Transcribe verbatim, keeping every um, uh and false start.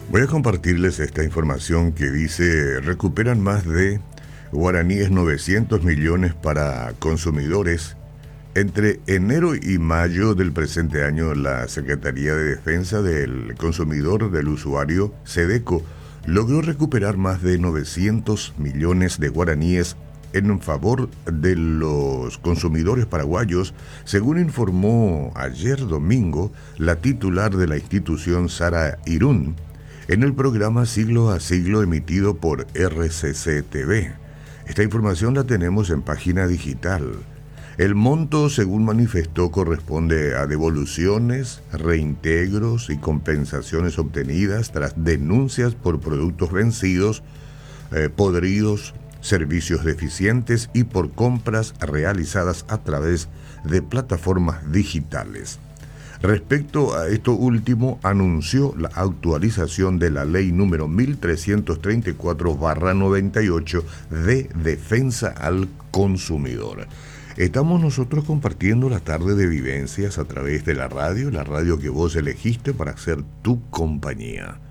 Voy a compartirles esta información que dice: recuperan más de guaraníes novecientos millones para consumidores. Entre enero y mayo del presente año, la Secretaría de Defensa del Consumidor del Usuario, SEDECO, logró recuperar más de novecientos millones de guaraníes en favor de los consumidores paraguayos, según informó ayer domingo la titular de la institución, Sara Irún, en el programa Siglo a Siglo emitido por R C C T V. Esta información la tenemos en página digital. El monto, según manifestó, corresponde a devoluciones, reintegros y compensaciones obtenidas tras denuncias por productos vencidos, eh, podridos, servicios deficientes y por compras realizadas a través de plataformas digitales. Respecto a esto último, anunció la actualización de la ley número mil trescientos treinta y cuatro barra noventa y ocho de Defensa al Consumidor. Estamos nosotros compartiendo la tarde de vivencias a través de la radio, la radio que vos elegiste para ser tu compañía.